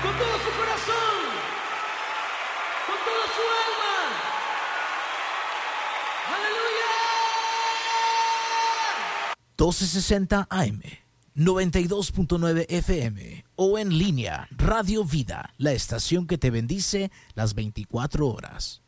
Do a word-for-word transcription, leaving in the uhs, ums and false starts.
con todo su corazón, con toda su alma. ¡Aleluya! doce sesenta A M, noventa y dos punto nueve F M o en línea Radio Vida, la estación que te bendice las veinticuatro horas.